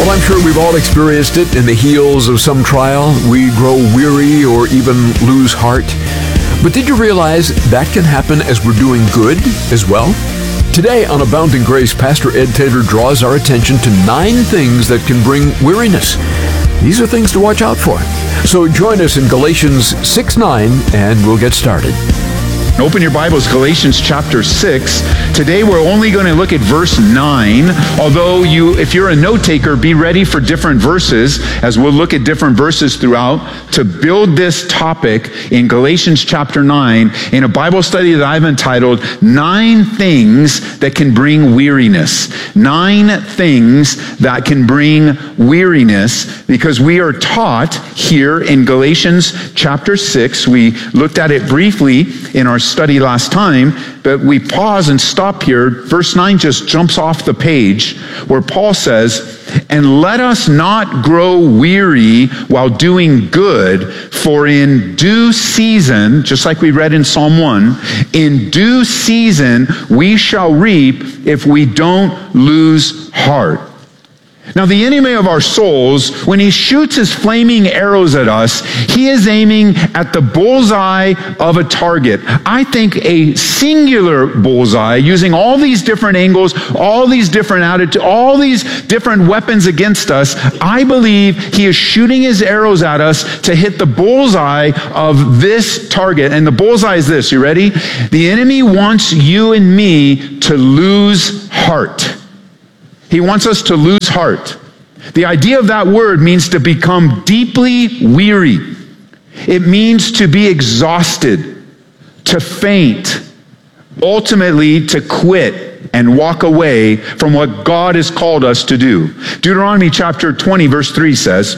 Well, I'm sure we've all experienced it. In the heels of some trial, we grow weary or even lose heart. But did you realize that can happen as we're doing good as well? Today on Abounding Grace, Pastor Ed Taylor draws our attention to 9 things that can bring weariness. These are things to watch out for. So join us in Galatians 6:9, and we'll get started. Open your Bibles, Galatians chapter 6. Today we're only going to look at verse 9, although if you're a note taker, be ready for different verses, as we'll look at different verses throughout to build this topic in Galatians chapter 9 in a Bible study that I've entitled 9 Things That Can Bring Weariness. 9 things that can bring weariness, because we are taught here in Galatians chapter 6. We looked at it briefly in our study last time, but we pause and stop here. Verse 9 just jumps off the page where Paul says, "And let us not grow weary while doing good, for in due season," just like we read in Psalm 1, "in due season we shall reap if we don't lose heart." Now, the enemy of our souls, when he shoots his flaming arrows at us, he is aiming at the bullseye of a target. I think a singular bullseye, using all these different angles, all these different attitudes, all these different weapons against us. I believe he is shooting his arrows at us to hit the bullseye of this target. And the bullseye is this, you ready? The enemy wants you and me to lose heart. He wants us to lose heart. The idea of that word means to become deeply weary. It means to be exhausted, to faint, ultimately to quit and walk away from what God has called us to do. Deuteronomy chapter 20 verse 3 says,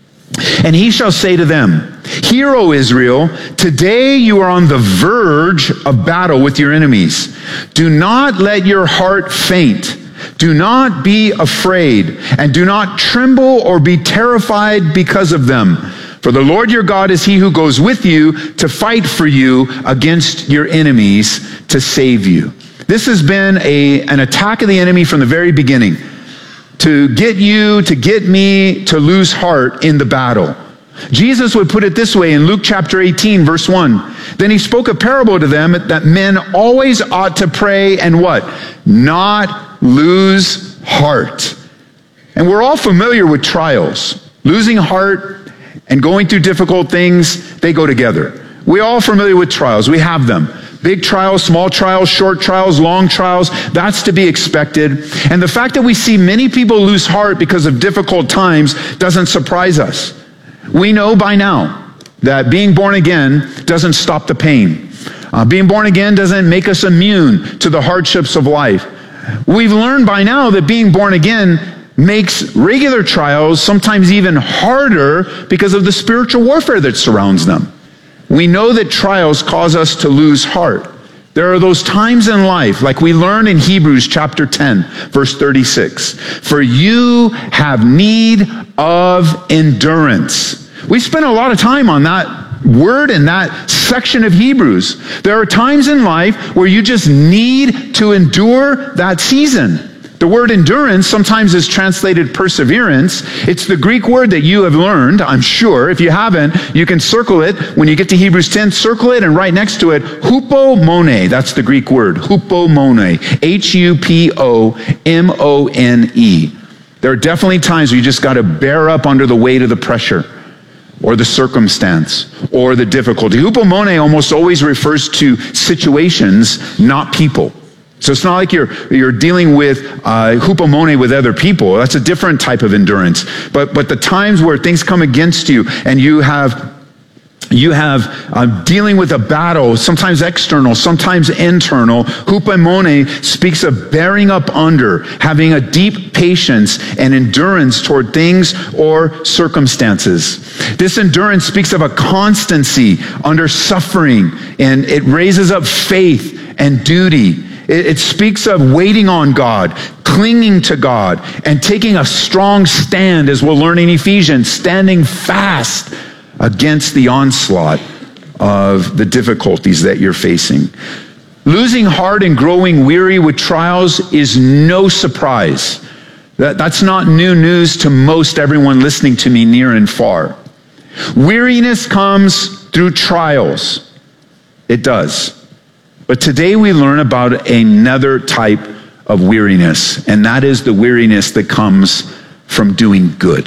"And he shall say to them, Hear, O Israel, today you are on the verge of battle with your enemies. Do not let your heart faint. Do not be afraid, and do not tremble or be terrified because of them. For the Lord your God is he who goes with you to fight for you against your enemies to save you." This has been an attack of the enemy from the very beginning, to get you, to get me, to lose heart in the battle. Jesus would put it this way in Luke chapter 18, verse 1. "Then he spoke a parable to them that men always ought to pray and" what? "Not lose heart." And we're all familiar with trials. Losing heart and going through difficult things, they go together. We're all familiar with trials. We have them. Big trials, small trials, short trials, long trials. That's to be expected. And the fact that we see many people lose heart because of difficult times doesn't surprise us. We know by now that being born again doesn't stop the pain. Being born again doesn't make us immune to the hardships of life. We've learned by now that being born again makes regular trials sometimes even harder because of the spiritual warfare that surrounds them. We know that trials cause us to lose heart. There are those times in life, like we learn in Hebrews chapter 10, verse 36. "For you have need of endurance." We spent a lot of time on that word in that section of Hebrews. There are times in life where you just need to endure that season. The word endurance sometimes is translated perseverance. It's the Greek word that you have learned, I'm sure. If you haven't, you can circle it. When you get to Hebrews 10, circle it, and right next to it, hupomone. That's the Greek word, hupomone. Hupomone. There are definitely times where you just got to bear up under the weight of the pressure, or the circumstance, or the difficulty. Hupomone almost always refers to situations, not people. So it's not like you're dealing with hupomone with other people. That's a different type of endurance. But the times where things come against you and you have dealing with a battle, sometimes external, sometimes internal. Hupomone speaks of bearing up under, having a deep patience and endurance toward things or circumstances. This endurance speaks of a constancy under suffering, and it raises up faith and duty. It speaks of waiting on God, clinging to God, and taking a strong stand, as we'll learn in Ephesians, standing fast against the onslaught of the difficulties that you're facing. Losing heart and growing weary with trials is no surprise. That's not new news to most everyone listening to me near and far. Weariness comes through trials. It does. But today we learn about another type of weariness, and that is the weariness that comes from doing good.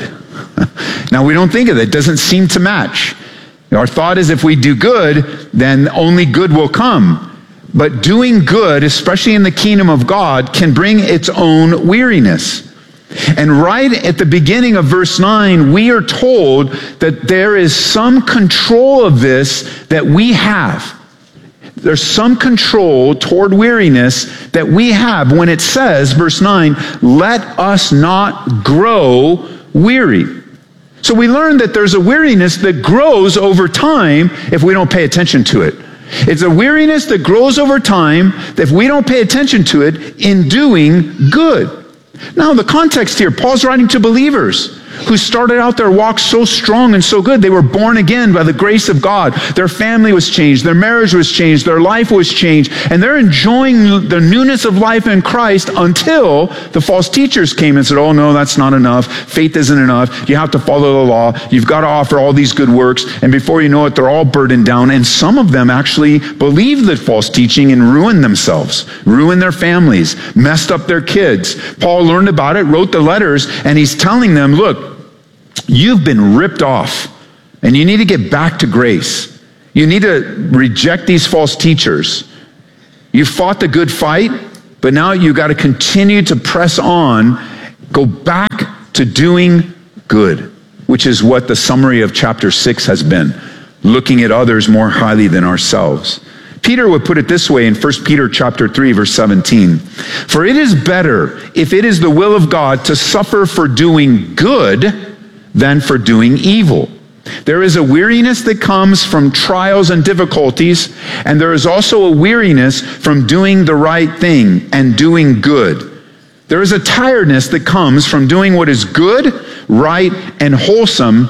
Now, we don't think of it. It doesn't seem to match. Our thought is if we do good, then only good will come. But doing good, especially in the kingdom of God, can bring its own weariness. And right at the beginning of verse 9, we are told that there is some control of this that we have. There's some control toward weariness that we have when it says, verse 9, let us not grow weary. So we learn that there's a weariness that grows over time if we don't pay attention to it. It's a weariness that grows over time that if we don't pay attention to it in doing good. Now, the context here, Paul's writing to believers who started out their walk so strong and so good. They were born again by the grace of God. Their family was changed. Their marriage was changed. Their life was changed. And they're enjoying the newness of life in Christ until the false teachers came and said, oh, no, that's not enough. Faith isn't enough. You have to follow the law. You've got to offer all these good works. And before you know it, they're all burdened down. And some of them actually believed the false teaching and ruined themselves, ruined their families, messed up their kids. Paul learned about it, wrote the letters, and he's telling them, look, you've been ripped off, and you need to get back to grace. You need to reject these false teachers. You fought the good fight, but now you got to continue to press on, go back to doing good, which is what the summary of chapter 6 has been, looking at others more highly than ourselves. Peter would put it this way in 1 Peter chapter 3, verse 17. For it is better, if it is the will of God, to suffer for doing good than for doing evil. There is a weariness that comes from trials and difficulties, and there is also a weariness from doing the right thing and doing good. There is a tiredness that comes from doing what is good, right, and wholesome,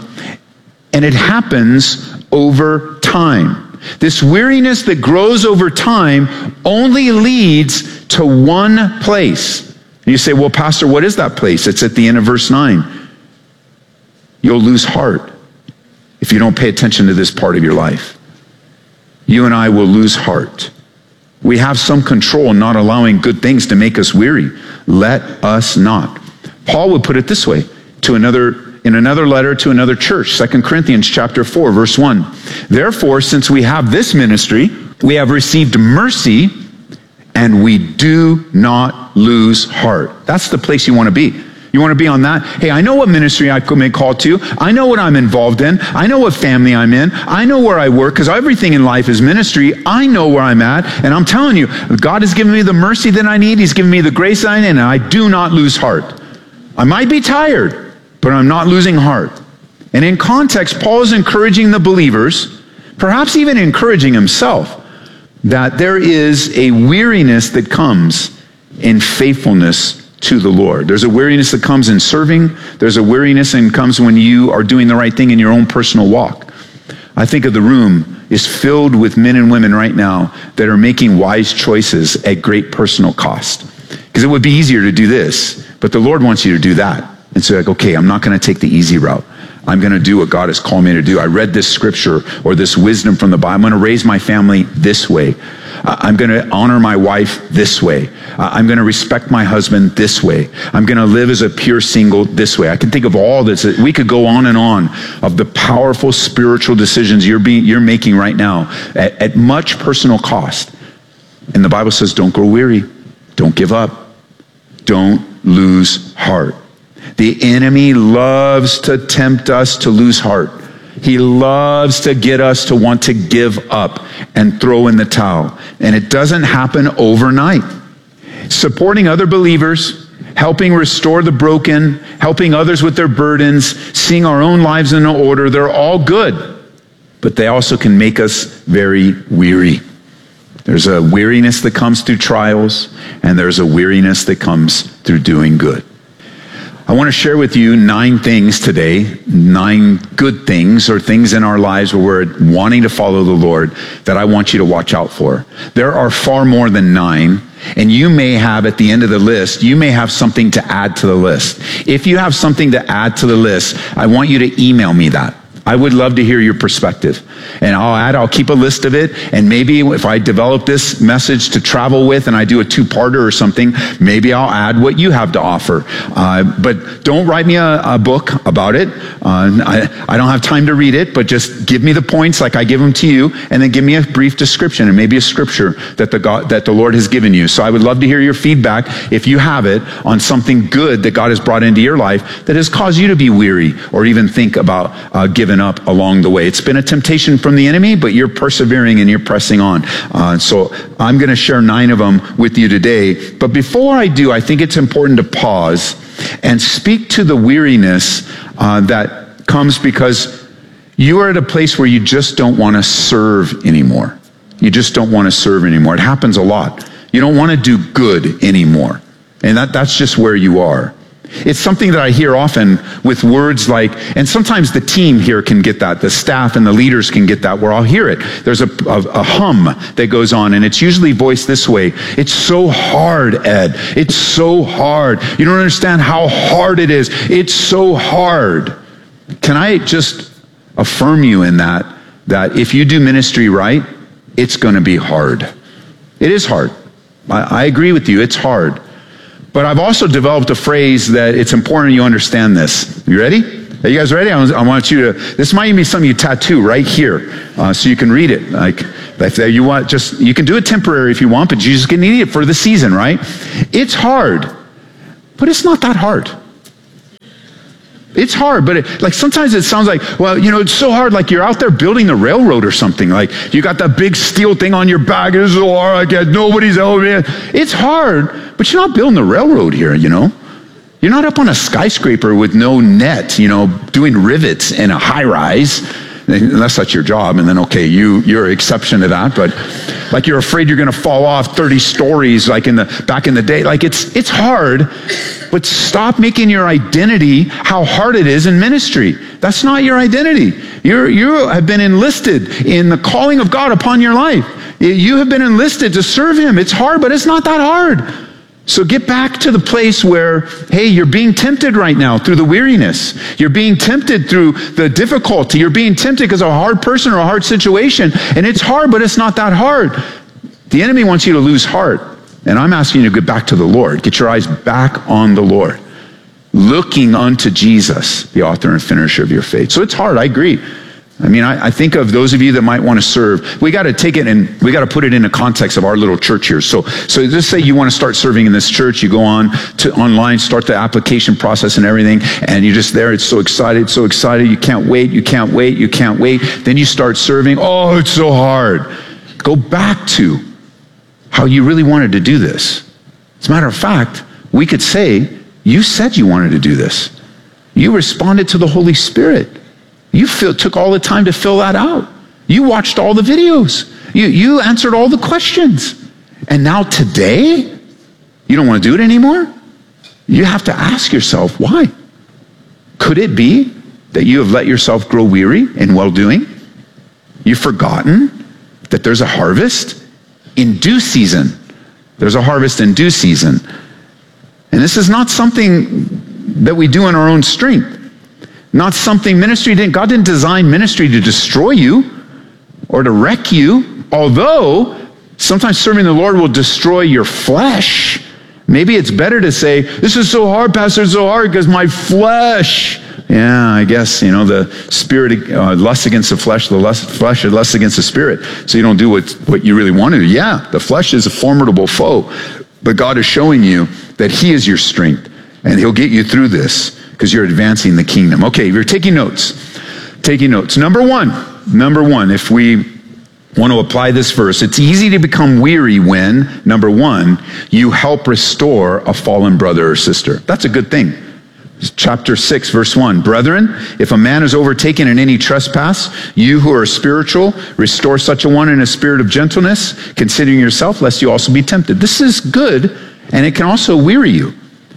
and it happens over time. This weariness that grows over time only leads to one place. And you say, well, Pastor, what is that place? It's at the end of verse 9. You'll lose heart if you don't pay attention to this part of your life. You and I will lose heart. We have some control in not allowing good things to make us weary. Let us not. Paul would put it this way in another letter to another church, 2 Corinthians chapter 4, verse 1. Therefore, since we have this ministry, we have received mercy, and we do not lose heart. That's the place you want to be. You want to be on that? Hey, I know what ministry I could be called to. I know what I'm involved in. I know what family I'm in. I know where I work, because everything in life is ministry. I know where I'm at, and I'm telling you, God has given me the mercy that I need. He's given me the grace I need, and I do not lose heart. I might be tired, but I'm not losing heart. And in context, Paul is encouraging the believers, perhaps even encouraging himself, that there is a weariness that comes in faithfulness to the Lord. There's a weariness that comes in serving. There's a weariness that comes when you are doing the right thing in your own personal walk. I think of the room is filled with men and women right now that are making wise choices at great personal cost. Because it would be easier to do this, but the Lord wants you to do that. And so like, okay, I'm not going to take the easy route. I'm going to do what God has called me to do. I read this scripture or this wisdom from the Bible. I'm going to raise my family this way. I'm going to honor my wife this way. I'm going to respect my husband this way. I'm going to live as a pure single this way. I can think of all this. We could go on and on of the powerful spiritual decisions you're making right now at much personal cost. And the Bible says, don't grow weary. Don't give up. Don't lose heart. The enemy loves to tempt us to lose heart. He loves to get us to want to give up and throw in the towel. And it doesn't happen overnight. Supporting other believers, helping restore the broken, helping others with their burdens, seeing our own lives in order, they're all good. But they also can make us very weary. There's a weariness that comes through trials, and there's a weariness that comes through doing good. I want to share with you 9 things today, 9 good things or things in our lives where we're wanting to follow the Lord that I want you to watch out for. There are far more than 9, and you may have at the end of the list, you may have something to add to the list. If you have something to add to the list, I want you to email me that. I would love to hear your perspective. And I'll keep a list of it. And maybe if I develop this message to travel with and I do a 2-parter or something, maybe I'll add what you have to offer. But don't write me a book about it. I don't have time to read it, but just give me the points like I give them to you, and then give me a brief description and maybe a scripture that the Lord has given you. So I would love to hear your feedback, if you have it, on something good that God has brought into your life that has caused you to be weary or even think about giving up along the way. It's been a temptation from the enemy, but you're persevering and you're pressing on. So I'm going to share 9 of them with you today. But before I do, I think it's important to pause and speak to the weariness that comes because you are at a place where you just don't want to serve anymore. You just don't want to serve anymore. It happens a lot. You don't want to do good anymore. And that's just where you are. It's something that I hear often with words like, and sometimes the team here can get that, the staff and the leaders can get that, where I'll hear it. There's a hum that goes on, and it's usually voiced this way: it's so hard, Ed. It's so hard. You don't understand how hard it is. It's so hard. Can I just affirm you in that if you do ministry right, it's going to be hard. It is hard. I agree with you. It's hard. But I've also developed a phrase that it's important you understand this. You ready? Are you guys ready? I want you to, this might even be something you tattoo right here, so you can read it. Like if you want, you can do it temporary if you want, but you just need it for the season, right? It's hard, but it's not that hard. It's hard, but sometimes it sounds like, well, it's so hard, like you're out there building the railroad or something. Like you got that big steel thing on your back. It's so hard, I guess nobody's helping me. It's hard, but you're not building the railroad here, You're not up on a skyscraper with no net, doing rivets in a high rise. Unless that's your job, and then okay, you're an exception to that, but like you're afraid you're going to fall off 30 stories like back in the day. Like it's hard, but stop making your identity how hard it is in ministry. That's not your identity. You have been enlisted in the calling of God upon your life. You have been enlisted to serve Him. It's hard, but it's not that hard. So get back to the place where, hey, you're being tempted right now through the weariness. You're being tempted through the difficulty. You're being tempted because of a hard person or a hard situation. And it's hard, but it's not that hard. The enemy wants you to lose heart. And I'm asking you to get back to the Lord. Get your eyes back on the Lord. Looking unto Jesus, the author and finisher of your faith. So it's hard, I agree. I think of those of you that might want to serve. We got to take it and we got to put it in the context of our little church here. So just say you want to start serving in this church. You go online, start the application process and everything, and you're just there. It's so excited. You can't wait. Then you start serving. Oh, it's so hard. Go back to how you really wanted to do this. As a matter of fact, we could say, you said you wanted to do this. You responded to the Holy Spirit. You took all the time to fill that out. You watched all the videos. You answered all the questions. And now today, you don't want to do it anymore? You have to ask yourself, why? Could it be that you have let yourself grow weary in well-doing? You've forgotten that there's a harvest in due season. There's a harvest in due season. And this is not something that we do in our own strength. Not something God didn't design ministry to destroy you or to wreck you. Although sometimes serving the Lord will destroy your flesh. Maybe it's better to say, this is so hard, Pastor, it's so hard because my flesh. Yeah, I guess, the spirit lusts against the flesh, flesh lusts against the spirit. So you don't do what you really want to do. Yeah, the flesh is a formidable foe. But God is showing you that He is your strength. And He'll get you through this because you're advancing the kingdom. Okay, you're taking notes. Number one, if we want to apply this verse, it's easy to become weary when, number one, you help restore a fallen brother or sister. That's a good thing. Chapter 6, verse 1. Brethren, if a man is overtaken in any trespass, you who are spiritual, restore such a one in a spirit of gentleness, considering yourself, lest you also be tempted. This is good, and it can also weary you.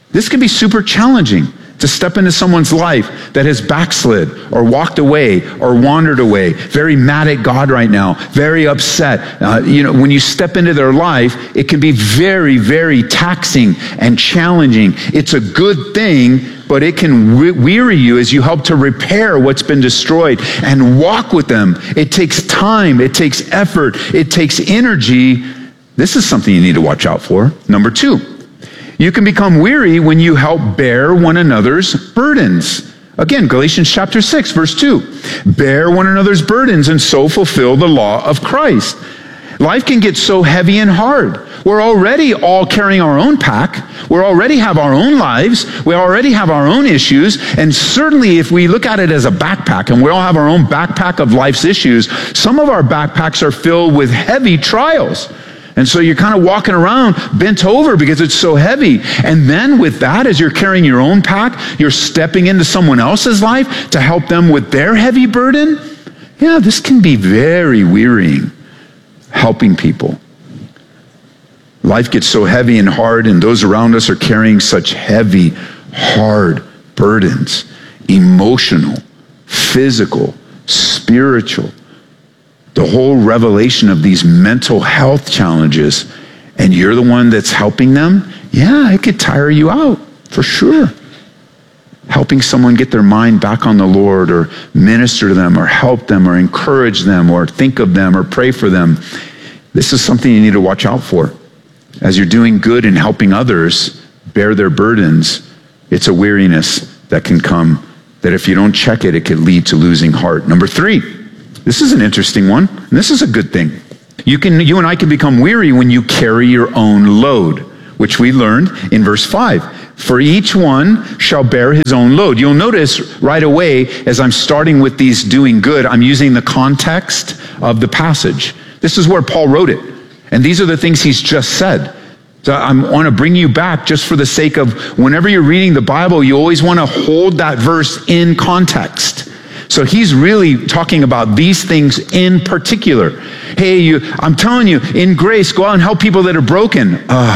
This can be super challenging to step into someone's life that has backslid or walked away or wandered away, very mad at God right now, very upset. When you step into their life, it can be very, very taxing and challenging. It's a good thing, but it can weary you as you help to repair what's been destroyed and walk with them. It takes time, it takes effort, it takes energy. This is something you need to watch out for. Number 2. You can become weary when you help bear one another's burdens. Again, Galatians chapter 6, verse 2. Bear one another's burdens and so fulfill the law of Christ. Life can get so heavy and hard. We're already all carrying our own pack. We already have our own lives. We already have our own issues. And certainly if we look at it as a backpack, and we all have our own backpack of life's issues, some of our backpacks are filled with heavy trials. And so you're kind of walking around bent over because it's so heavy. And then with that, as you're carrying your own pack, you're stepping into someone else's life to help them with their heavy burden. Yeah, this can be very wearying, helping people. Life gets so heavy and hard, and those around us are carrying such heavy, hard burdens, emotional, physical, spiritual. The whole revelation of these mental health challenges, and you're the one that's helping them, yeah, it could tire you out, for sure. Helping someone get their mind back on the Lord, or minister to them, or help them, or encourage them, or think of them, or pray for them. This is something you need to watch out for. As you're doing good and helping others bear their burdens, it's a weariness that can come, that if you don't check it, it could lead to losing heart. Number 3. This is an interesting one, and this is a good thing. You and I can become weary when you carry your own load, which we learned in verse 5. For each one shall bear his own load. You'll notice right away, as I'm starting with these doing good, I'm using the context of the passage. This is where Paul wrote it, and these are the things he's just said. So I want to bring you back just for the sake of whenever you're reading the Bible, you always want to hold that verse in context. So he's really talking about these things in particular. Hey, I'm telling you, in grace, go out and help people that are broken.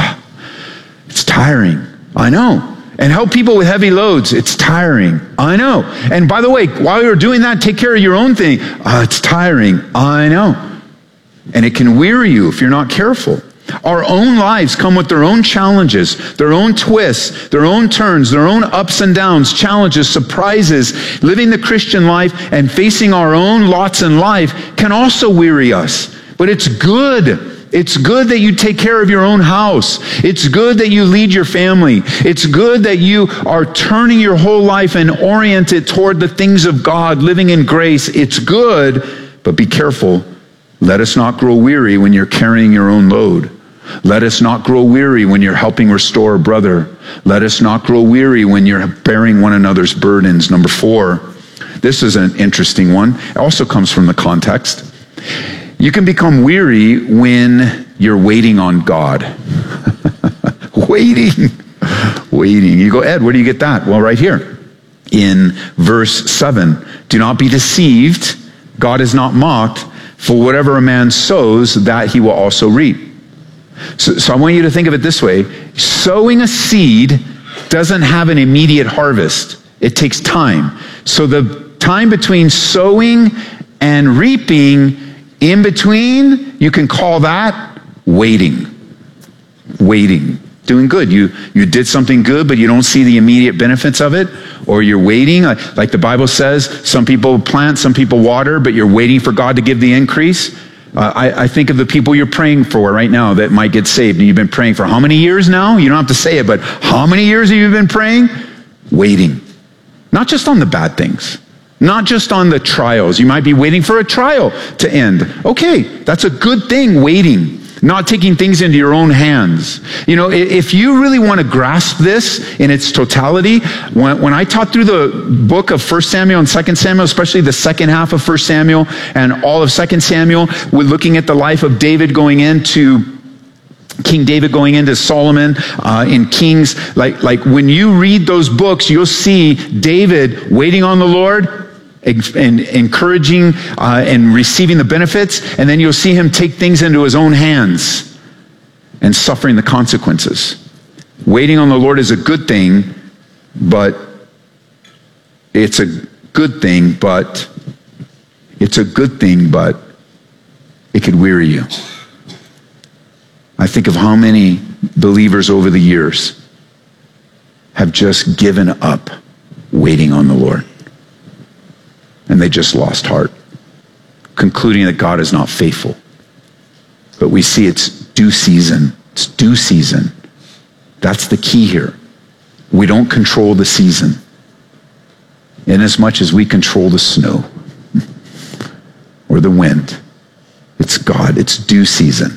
It's tiring. I know. And help people with heavy loads. It's tiring. I know. And by the way, while you're doing that, take care of your own thing. It's tiring. I know. And it can weary you if you're not careful. Our own lives come with their own challenges, their own twists, their own turns, their own ups and downs, challenges, surprises. Living the Christian life and facing our own lots in life can also weary us. But it's good. It's good that you take care of your own house. It's good that you lead your family. It's good that you are turning your whole life and orient it toward the things of God, living in grace. It's good, but be careful. Let us not grow weary when you're carrying your own load. Let us not grow weary when you're helping restore a brother. Let us not grow weary when you're bearing one another's burdens. Number 4, this is an interesting one. It also comes from the context. You can become weary when you're waiting on God. Waiting. You go, Ed, where do you get that? Well, right here in verse 7. Do not be deceived. God is not mocked. For whatever a man sows, that he will also reap. So I want you to think of it this way. Sowing a seed doesn't have an immediate harvest. It takes time. So the time between sowing and reaping, in between, you can call that waiting. Waiting. Doing good. You did something good, but you don't see the immediate benefits of it. Or you're waiting. Like the Bible says, some people plant, some people water, but you're waiting for God to give the increase. I think of the people you're praying for right now that might get saved. And you've been praying for how many years now? You don't have to say it, but how many years have you been praying? Waiting. Not just on the bad things. Not just on the trials. You might be waiting for a trial to end. Okay, that's a good thing, waiting. Not taking things into your own hands. You know, if you really want to grasp this in its totality, when I taught through the book of 1 Samuel and 2 Samuel, especially the second half of 1 Samuel and all of 2 Samuel, we're looking at the life of David going into King David going into Solomon in Kings. Like when you read those books, you'll see David waiting on the Lord, and encouraging and receiving the benefits, and then you'll see him take things into his own hands and suffering the consequences. Waiting on the Lord is a good thing, but it's a good thing, but it could weary you. I think of how many believers over the years have just given up waiting on the Lord. And they just lost heart, concluding that God is not faithful. But we see it's due season. It's due season. That's the key here. We don't control the season, inasmuch as we control the snow or the wind. It's God. It's due season.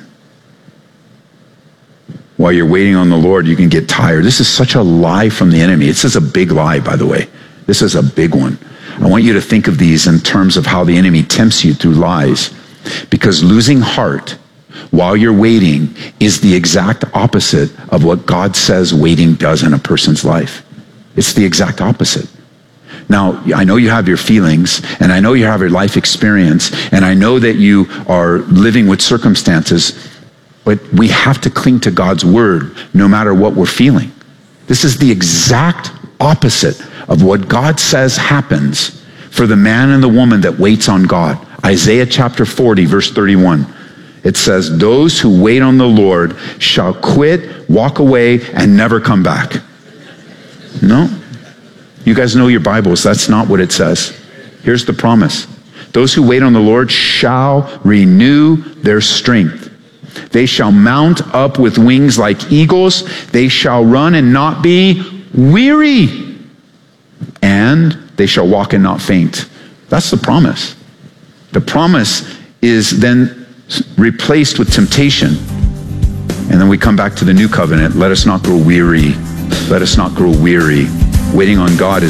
While you're waiting on the Lord, you can get tired. This is such a lie from the enemy. This is a big lie, by the way. This is a big one. I want you to think of these in terms of how the enemy tempts you through lies. Because losing heart while you're waiting is the exact opposite of what God says waiting does in a person's life. It's the exact opposite. Now, I know you have your feelings, and I know you have your life experience, and I know that you are living with circumstances, but we have to cling to God's word no matter what we're feeling. This is the exact opposite of what God says happens for the man and the woman that waits on God. Isaiah chapter 40, verse 31. It says, those who wait on the Lord shall quit, walk away, and never come back. No? You guys know your Bibles. That's not what it says. Here's the promise. Those who wait on the Lord shall renew their strength. They shall mount up with wings like eagles. They shall run and not be weary. And they shall walk and not faint. That's the promise. The promise is then replaced with temptation. And then we come back to the new covenant. Let us not grow weary. Let us not grow weary. Waiting on God is